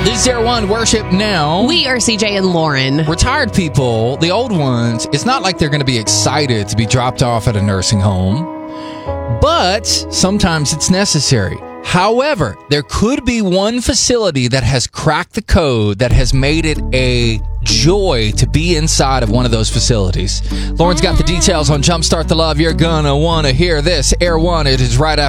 This is Air One Worship Now. We are CJ and Lauren. Retired people, the old ones, it's not like they're going to be excited to be dropped off at a nursing home, but sometimes it's necessary. However, there could be one facility that has cracked the code that has made it a joy to be inside of one of those facilities. Lauren's got the details on Jumpstart the Love. You're going to want to hear this. Air One, it is right after